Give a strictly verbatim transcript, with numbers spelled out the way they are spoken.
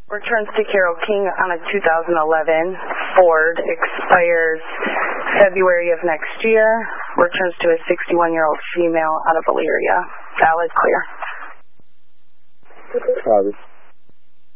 Returns to Carol King on a two thousand eleven Ford, expires February of next year. Returns to a sixty-one-year-old female out of Elyria. Valid, clear. Travis.